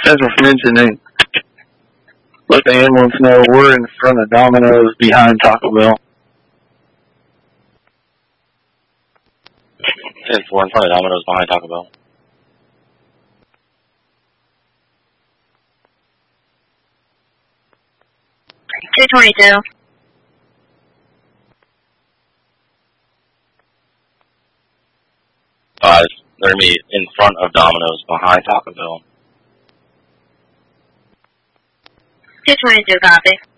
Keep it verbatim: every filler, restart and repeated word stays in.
As was mentioning, let the ambulance know we're in front of Domino's behind Taco Bell. ten four in front of Domino's behind Taco Bell. two twenty-two. Five. They're going to be in front of Domino's behind Taco Bell. two twenty-two, copy.